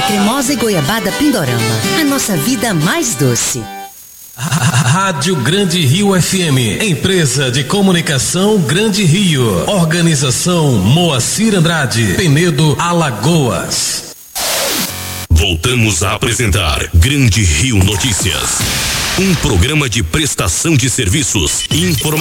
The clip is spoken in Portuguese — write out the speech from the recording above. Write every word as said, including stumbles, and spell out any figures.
cremosa e goiabada Pindorama. A nossa vida mais doce. Rádio Grande Rio F M, empresa de comunicação Grande Rio. Organização Moacir Andrade, Penedo, Alagoas. Voltamos a apresentar Grande Rio Notícias. Um programa de prestação de serviços, informação